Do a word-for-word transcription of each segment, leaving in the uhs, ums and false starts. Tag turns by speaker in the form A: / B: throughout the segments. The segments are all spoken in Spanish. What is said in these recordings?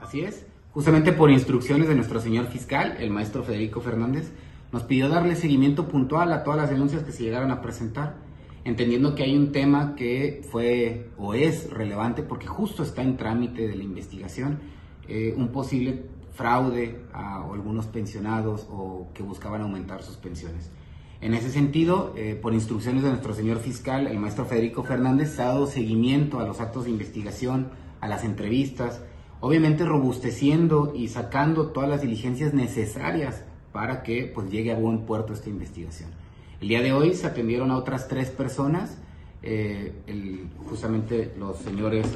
A: Así es. Justamente por instrucciones de nuestro señor fiscal, el maestro Federico Fernández, nos pidió darle seguimiento puntual a todas las denuncias que se llegaron a presentar, entendiendo que hay un tema que fue o es relevante porque justo está en trámite de la investigación, eh, un posible fraude a algunos pensionados o que buscaban aumentar sus pensiones. En ese sentido, eh, por instrucciones de nuestro señor fiscal, el maestro Federico Fernández, se ha dado seguimiento a los actos de investigación, a las entrevistas, obviamente robusteciendo y sacando todas las diligencias necesarias para que pues, llegue a buen puerto esta investigación. El día de hoy se atendieron a otras tres personas, eh, el, justamente los señores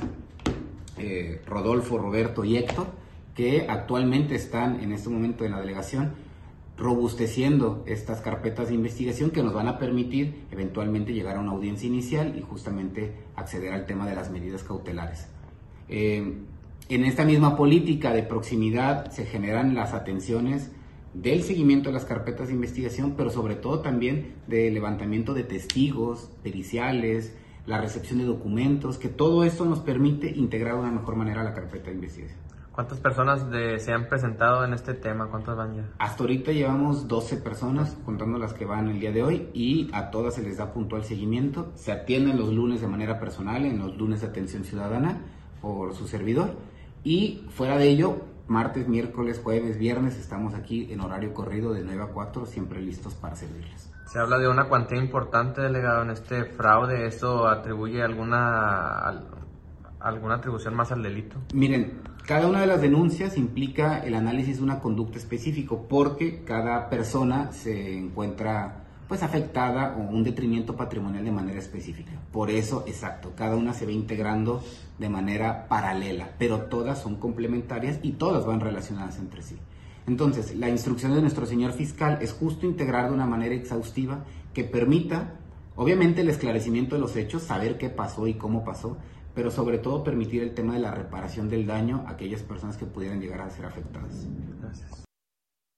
A: eh, Rodolfo, Roberto y Héctor, que actualmente están en este momento en la delegación robusteciendo estas carpetas de investigación que nos van a permitir eventualmente llegar a una audiencia inicial y justamente acceder al tema de las medidas cautelares. Eh, en esta misma política de proximidad se generan las atenciones del seguimiento de las carpetas de investigación, pero sobre todo también de levantamiento de testigos, periciales, la recepción de documentos, que todo esto nos permite integrar de una mejor manera la carpeta de investigación.
B: ¿Cuántas personas de, se han presentado en este tema? ¿Cuántas van ya?
A: Hasta ahorita llevamos doce personas, contando las que van el día de hoy, y a todas se les da puntual seguimiento. Se atienden los lunes de manera personal, en los lunes de atención ciudadana por su servidor, y fuera de ello, martes, miércoles, jueves, viernes, estamos aquí en horario corrido de nueve a cuatro, siempre listos para servirles.
B: Se habla de una cuantía importante, delegado, en este fraude. ¿Esto atribuye alguna, alguna atribución más al delito?
A: Miren, cada una de las denuncias implica el análisis de una conducta específico, porque cada persona se encuentra pues afectada o un detrimento patrimonial de manera específica. Por eso, exacto, cada una se va integrando de manera paralela, pero todas son complementarias y todas van relacionadas entre sí. Entonces, la instrucción de nuestro señor fiscal es justo integrar de una manera exhaustiva que permita, obviamente, el esclarecimiento de los hechos, saber qué pasó y cómo pasó, pero sobre todo permitir el tema de la reparación del daño a aquellas personas que pudieran llegar a ser afectadas.
B: Gracias.